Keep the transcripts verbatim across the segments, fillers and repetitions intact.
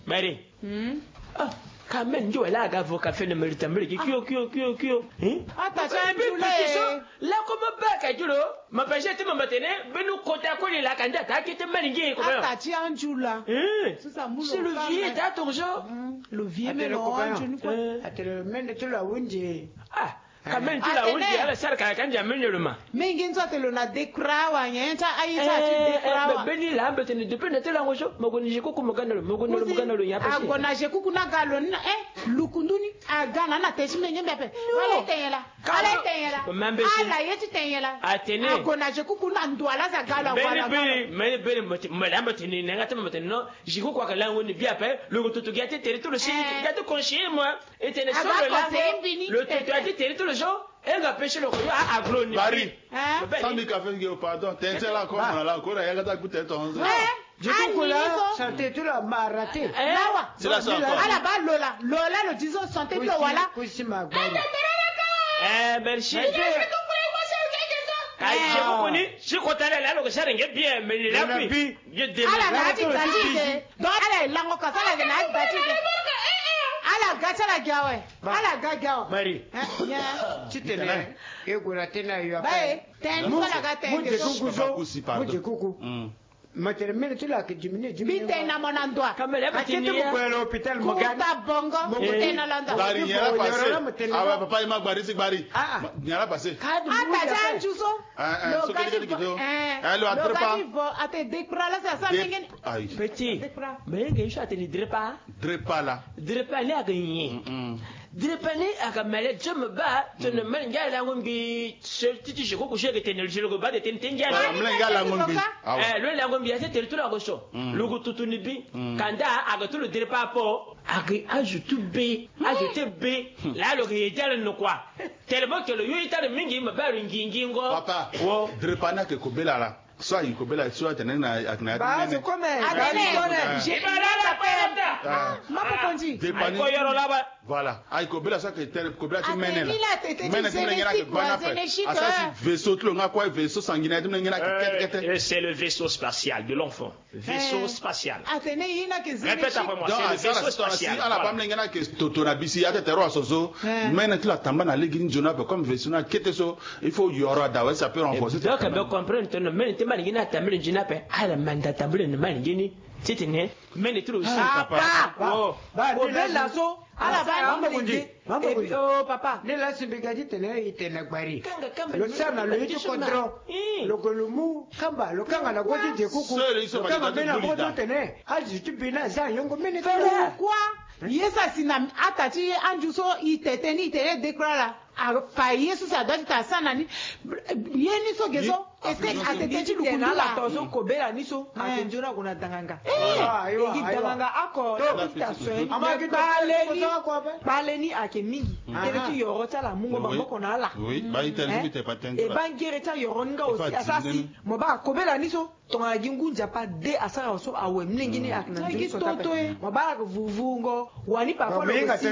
Marie. Hmm. Ah, quand même, tu es là, gavo, café ne mérite pas. Kyo, kyo, kyo, kyo. Hein? Ah, t'as un peu là, comme pas, Kajuro, ma pêche était ma matinée, ben nous comptons à quoi il a candidat, qui était malingé. Ah, t'as un jour là. C'est le vieux, t'as ton genre. Le vieux, mais le copain. Tu l'as windy. Ah. Quand même, tu l'as oublié, la salle quand il y a le main. Mais il y a le décrawa, il y a un Benny Lambert, et depuis le temps, je me coucou, Mogano, Mogano, Mogano, il y a pas de gonage, coucou, Nagalon, eh, Lukunduni, à Ghana, la tête, mais il y a pas de Alatela, Alatela, Alayetela, Athénée, à gonage, coucou, Nandoala, Zagala, mais Madame Tini, maintenant, j'y crois que là, on est bien après, le retour de gâter, tout le site, gâteau conchier, moi, était le territoire. Elle va pêcher le royaume à Agloni. Marie, sans du café, pardon, t'es là comme on a là, encore, il y a un goûter ton. Je comprends là, santé, tu l'as raté. C'est la santé. À la bas, Lola, Lola, le disons santé, tu voilà. Eh, merci. Je vous connais, je compte aller là, le ça n'est bien, mais il a pris. Je démarre. À la gâte, donc elle est là, on casse la gâte. Ala gacha la gawe. Ala gaga. Marie. Tu te lèves. Et vous la tenez à Bae, t'es une fois la gâte. Moi je coucou. Moi je coucou. Maternelle tu l'as que diminué. Bite na monandoa. Kamele batini. Acheter pour aller à l'hôpital Mogani. Kuta bongo. Mokute na landa. Bari, il y a passé. Ah ouais, papa il m'a barré c'est Bari. Ah. Il y a passé. Ah ta juso. Ah ah. Logati bo. Eh. Allo atrepa. Logati bo ate dekra la sa sa mengen. Aïe. Petit. Mais il y a te drepa. Drepa là. Drepa là gagné. Drepane akamale jom ba tone manga la ngombi certitude je ko ko shege tenel je ko ba de ten ten jala manga la ngombi eh lo la ngombi ate tel tout la goso lo ko tutuni bi kanda aga tout le drepa po agi ajoute b ajoute b la lo ke jala no kwa tellement que le yo itale mingi ma ba ngingi ngo papa wo drepana ke ko bela la soit il ko bela soit tenen na akna ba so comme j'ai pas la peur ma pas conduit ko yoro la ba voilà ay ko bela soit que tel ko bela ti menela menela ti menela ke bana pe asasi vaisseau tlo nga quoi vaisseau sanguinaire ti menela ke kete c'est le vaisseau spatial de l'enfant vaisseau spatial atene yina ke zene répète après moi c'est le vaisseau spatial ala ba menela ke totona bisi ate tero asoso mena ti la tamba na legini jona pe comme vaisseau na kete so il faut yoro da ouais ça peut renforcer donc ben comprendre ton men te mani na tamble jina pe ala manda tamble ne mani gini c'était né men tout aussi papa oh ba bela so ala ba mambo kunji et puis oh papa ne la sibigadi tene itene gbari lo sana lo yitu kodro lo golumu kamba lo kanga na godi de kuku lo kanga bena bodo tene haji tu bina za yongo mene quoi yesa sina atati anjuso itete ni tene dekra a fa yesu sa doti ta sana ni yeni so geso ese atete ti lukunda la tozo kobela niso akenjona kuna tanganga eh igi tanganga ako station amaki baleni baleni ake mingi tere ti yoro ta la mungo bamboko na la oui ba itali te patente e bangere ta yoro nga aussi asasi mo ba kobela niso tonga gingunja pa de asara so awe mlingi ni akna nzo ta pe mo ba vuvungo wani parfois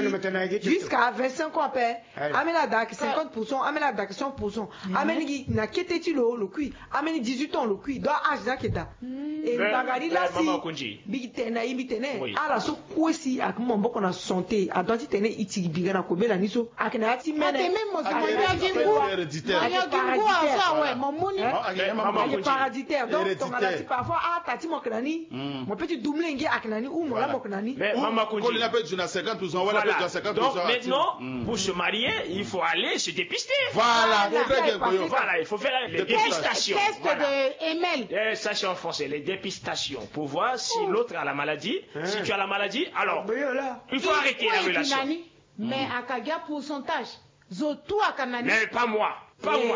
jusqu'à vingt-cinq ans après amena dak cinquante pour cent amena dak cent pour cent ameni na keteti lo lo kui ameni dix-huit ans lo kui do âge da keta e bagari la si bigitena ibitene ala so kwesi akmo mboko na santé adonti tene iti bigana ko bela niso akna ati mene ate même mo si mo ya gingu ya gingu asa we mo moni ale paraditaire donc ton alati parfois ah tati mo knani mon petit doumlengi aknani ou mo la mo knani mais maman konji il a fait cinquante pour cent wala peut cinquante pour cent donc maintenant pour se marier il faut aller se dépister voilà voilà il faut faire les dépistations test de Emel eh ça c'est en français les dépistations pour voir si l'autre a la maladie si tu as la maladie alors il faut arrêter la relation mais akaga pourcentage zotu akanani mais pas moi pas moi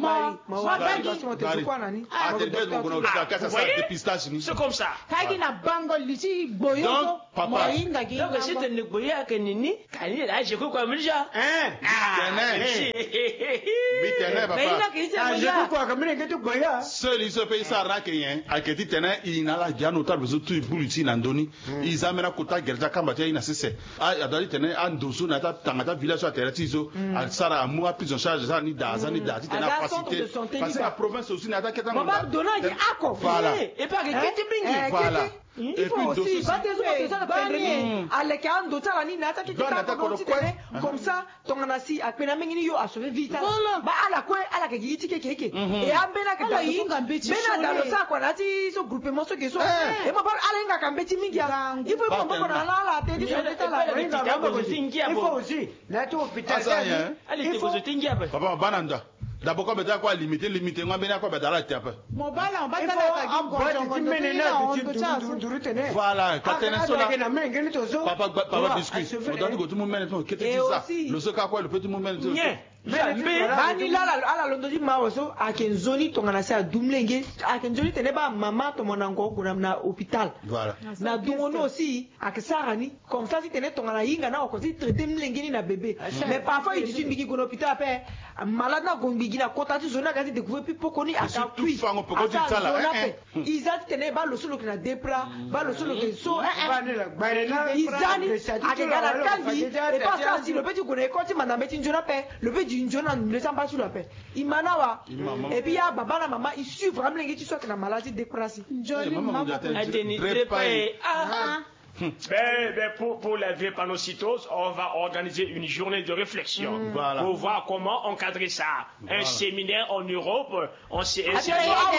c'est comme ça kagi na bango liti boyo donc papa donc si tu ne boyo akenini kani la je ko comme ça hein bitene bitene papa je ko ko kamene ke to boya seul il se paye ça rakeyen aketi tene ina la jano ta bezo tu buliti na ndoni izamena kota gerja kamba te ina sese adali tene andoso na ta tangata village à teratizo al sara amu a prise en charge ça ni da ça ni da ti tena facilité parce que la province aussi na ta keta mo ba dona ki ako voilà et pas que tu bingi voilà il faut aussi battre les gens de avec un d'autre la nina ta qui ta comme ça ton anasi akpena mengini yo asove vita ba ala kwe ala ke giti ke keke e ambena ke ala inga mbeti bena dalo sa kwa nati so groupement so ke so e mo ba ala inga kambeti mingi il faut pas qu'on ala ala te di so ta la il faut aussi na to hôpital il faut se tingia papa bananda d'abord comme ça quoi limiter limiter ngwa bena quoi badala te apa mobala on batala ka gingo voilà quand tu es sur la papa papa biscuit on doit que tout le monde mène qu'est-ce que c'est ça le soka quoi le petit moment bani la ala londo di mawaso akenzoni tongana sa dumlenge akenzoni teneba mama to monango kuna na hôpital voilà na dungono aussi akisarani comme ça si tenait tongana yinga na ko si traiter mlenge ni na bébé mais parfois il dit bigi kuna hôpital après malade na gombi na kota ti zona kasi découvrir puis pokoni aka puis izati teneba lo solo na depra ba lo solo que so izani akigana kandi et pas ça si le petit kuna ko ti manambe ti njona pe le petit Njona ne s'en pas sur la paix. Imanawa. Et puis il y a Baba la maman, il suit vraiment les gens qui sont en maladie décoration. Njoni maman. Ben, ben pour, pour la drépanocytose, on va organiser une journée de réflexion mmh. voilà. pour voir comment encadrer ça. Voilà. Un séminaire en Europe, on s'est essayé.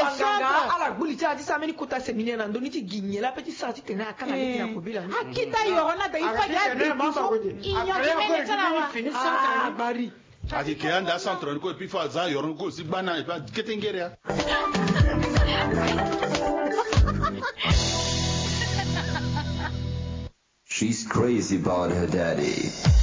Ati keanda centre ko puis fa za yoron ko si bana e pa ketengeria. She's crazy about her daddy.